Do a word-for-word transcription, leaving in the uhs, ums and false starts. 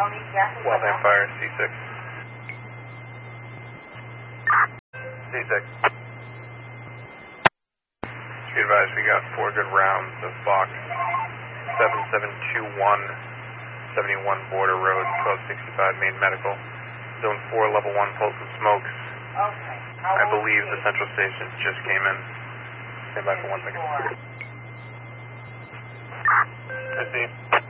Wildland Fire, C six. C six. Be advised, we got four good rounds of Fox. seven seven two one, seventy-one Border Road, twelve sixty-five Main Medical. Zone four, level one, pulse and smokes. Okay. I believe the central station just came in. Stand by for one second. I see.